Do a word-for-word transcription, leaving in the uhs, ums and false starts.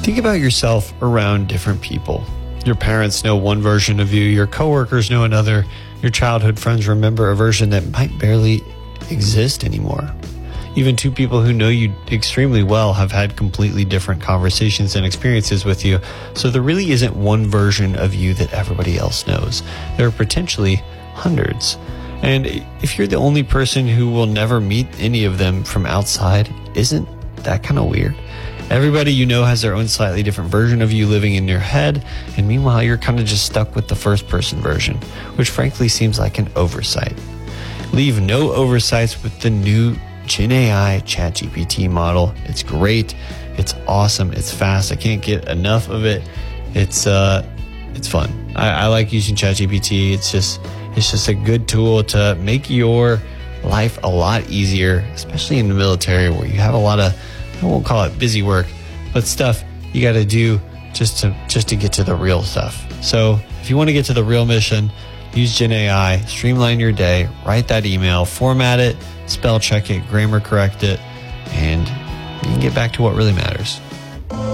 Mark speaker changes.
Speaker 1: Think about yourself around different people. Your parents know one version of you, your coworkers know another, your childhood friends remember a version that might barely exist anymore. Even two people who know you extremely well have had completely different conversations and experiences with you, so there really isn't one version of you that everybody else knows. There are potentially hundreds. And if you're the only person who will never meet any of them from outside, isn't that kind of weird? Everybody you know has their own slightly different version of you living in your head, and meanwhile you're kind of just stuck with the first person version, which frankly seems like an oversight. Leave no oversights with the new Gen A I ChatGPT model. It's great. It's awesome. It's fast. I can't get enough of it. It's uh, it's fun. I, I like using ChatGPT. It's just it's just a good tool to make your life a lot easier, especially in the military where you have a lot of, I won't call it busy work, but stuff you got to do just to just to get to the real stuff. So if you want to get to the real mission, use Gen A I, streamline your day, write that email, format it, spell check it, grammar correct it, and you can get back to what really matters.